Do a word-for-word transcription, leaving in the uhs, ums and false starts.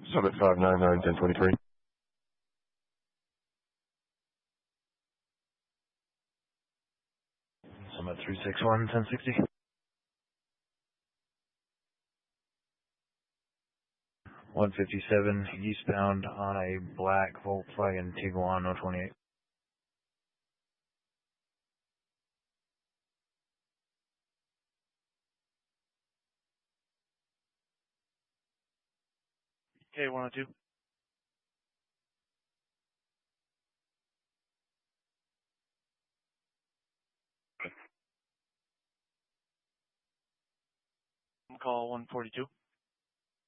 Summit five nine nine, ten twenty-three. Summit three six one, ten sixty. one fifty-seven eastbound on a black Volkswagen Tiguan oh twenty-eight. K one oh two. Call one forty-two.